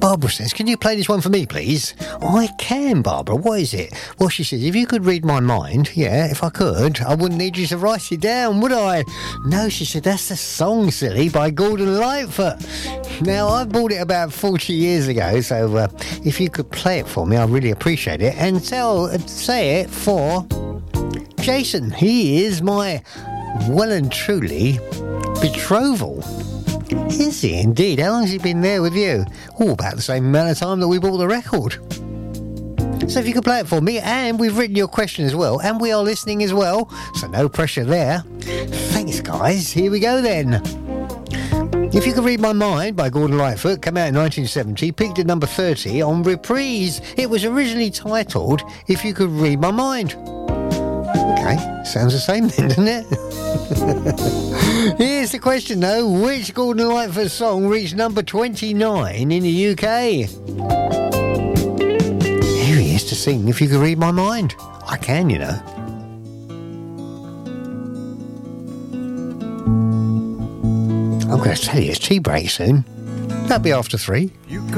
Barbara says, can you play this one for me, please? I can, Barbara. What is it? Well, she says, if you could read my mind, yeah, if I could, I wouldn't need you to write it down, would I? No, she said, that's the song, silly, by Gordon Lightfoot. Now, I bought it about 40 years ago, so if you could play it for me, I'd really appreciate it. And say it for Jason. He is my well and truly betrothal. Is he indeed? How long has he been there with you? Oh, about the same amount of time that we bought the record. So if you could play it for me, and we've written your question as well, and we are listening as well, so no pressure there. Thanks, guys. Here we go then. If You Could Read My Mind by Gordon Lightfoot came out in 1970, peaked at number 30 on Reprise. It was originally titled If You Could Read My Mind. Okay, sounds the same then, doesn't it? Here's the question though, which Gordon Lightfoot song reached number 29 in the UK? Here he is to sing If You Could Read My Mind. I can, you know. I'm going to tell you, it's tea break soon. That'll be after 3.